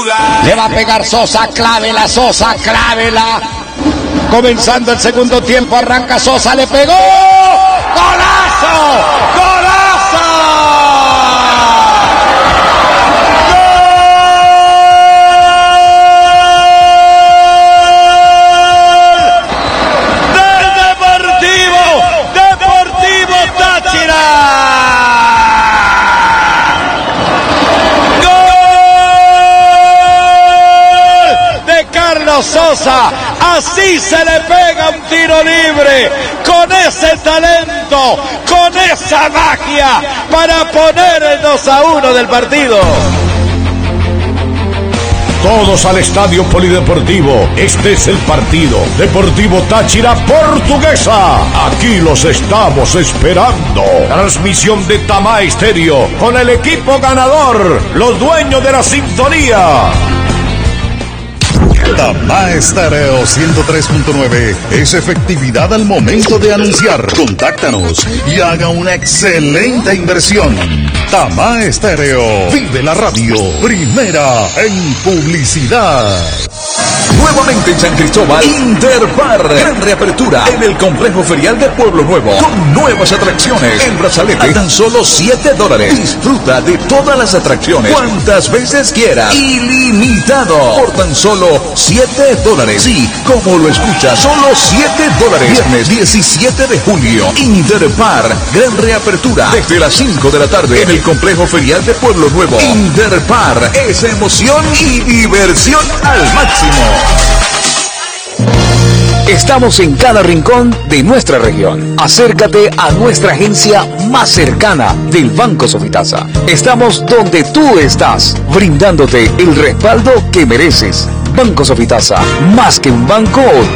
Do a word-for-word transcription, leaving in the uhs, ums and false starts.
Le va a pegar Sosa, clávela, Sosa, clávela. Comenzando el segundo tiempo, arranca Sosa, le pegó. ¡Golazo! ¡Golazo! ¡Gol! ¡Del Deportivo! ¡Deportivo Táchira! ¡Gol! De Carlos Sosa. Así se le pega un tiro libre, con ese talento, con esa magia, para poner el dos a uno del partido. Todos al Estadio Polideportivo. Este es el partido. Deportivo Táchira Portuguesa. Aquí los estamos esperando. Transmisión de Tamá Estéreo con el equipo ganador, los dueños de la sintonía. Tamá Estéreo ciento tres punto nueve es efectividad al momento de anunciar. Contáctanos y haga una excelente inversión. Tamá Estéreo, vive la radio, primera en publicidad. Nuevamente en San Cristóbal, Interpar, gran reapertura en el complejo ferial de Pueblo Nuevo, con nuevas atracciones. El brazalete a tan solo siete dólares. Disfruta de todas las atracciones cuantas veces quieras, ilimitado, por tan solo siete dólares. Sí, como lo escucha, solo siete dólares. Viernes diecisiete de julio, Interpar, gran reapertura desde las cinco de la tarde en el complejo ferial de Pueblo Nuevo. Interpar es emoción y diversión al máximo. Estamos en cada rincón de nuestra región. Acércate a nuestra agencia más cercana del Banco Sofitasa. Estamos donde tú estás, brindándote el respaldo que mereces. Banco Sofitasa, más que un banco,